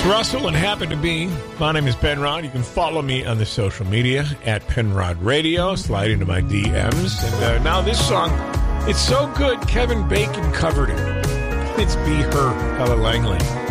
Russell and Happen to Be. My name is Penrod. You can follow me on the social media at Penrod Radio. Slide into my DMs. And now this song, it's so good, Kevin Bacon covered it. It's Be Her, Ella Langley.